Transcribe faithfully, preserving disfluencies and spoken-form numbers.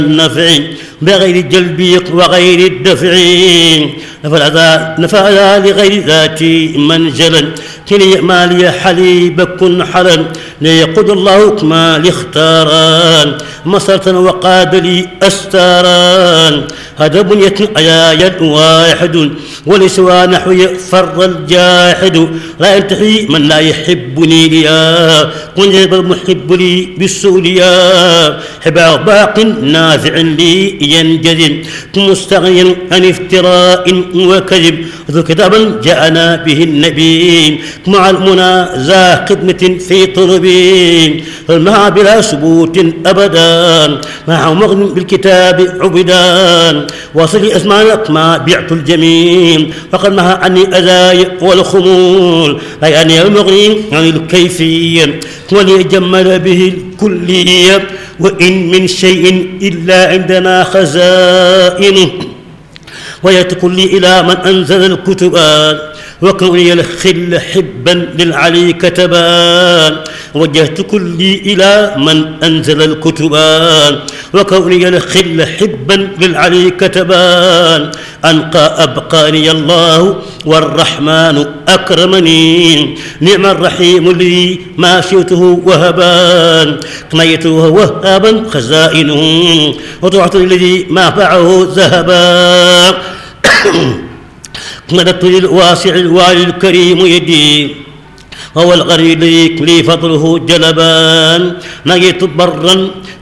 النفع بغير جلب وغير الدفع نفع لغير ذاتي منجلا كلي مالي حليب كن حلا ليقود الله كما لاختاران مسرة وقاد لي أستاران هذا بنية آيات واحد ولسوى نحوي فر الجاحد لا ينتهي من لا يحبني ليا قنجب المحب لي بالسوليا حبا باق نافع لي ينجذب مستغنيا عن افتراء وكذب ذو كتابا جاءنا به النبي مع المنى ذا خدمة في طلبي فالمع بلا ثبوت أبدا مع مغن بالكتاب عبدان وصل أسمانك ما بعت الجميل فقد مها عني أذاي والخمول يعني المغني عن الكيفية وليجمل به الكلية وإن من شيء إلا عندنا خزائنه ويتكل إلى من أنزل الكتبان وكوني الخل حبا للعلي كتبان وجهت كلي إلى من أنزل الكتبان وكوني الخل حبا للعلي كتبان أنقى أبقاني الله والرحمن أكرمني نعم الرحيم لي ما شئته وهبان قنيته وهابا خزائنه وطعت الذي ما فعه ذهبا مددت للواسع الوالي الكريم يدي وهو الغني لي فضله جلبان نجيت برا